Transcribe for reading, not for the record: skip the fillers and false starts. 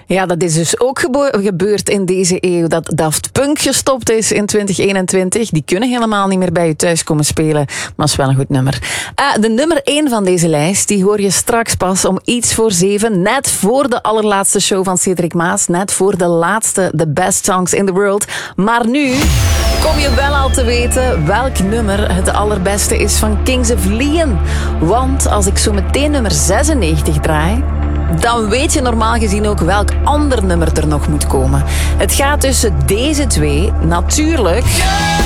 Ja, dat is dus ook gebeurd in deze eeuw. Dat Daft Punk gestopt is in 2021. Die kunnen helemaal niet meer bij je thuis komen spelen. Maar is wel een goed nummer. De nummer 1 van deze lijst, die hoor je straks pas om iets voor 7. Net voor de allerlaatste show van Cedric Maas. Net voor de laatste The Best Songs in the World. Maar nu kom je wel al te weten welk nummer het allerbeste is van Kings of Leon. Want als ik zo meteen nummer 96 draai, dan weet je normaal gezien ook welk ander nummer er nog moet komen. Het gaat tussen deze twee natuurlijk